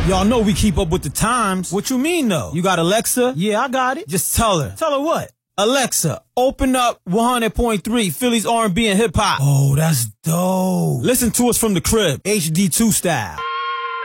Y'all know we keep up with the times. What you mean, though? You got Alexa? Yeah, I got it. Just tell her. Tell her what? Alexa, open up 100.3 Phillies R&B and hip-hop. Oh, that's dope. Listen to us from the crib, HD2 style.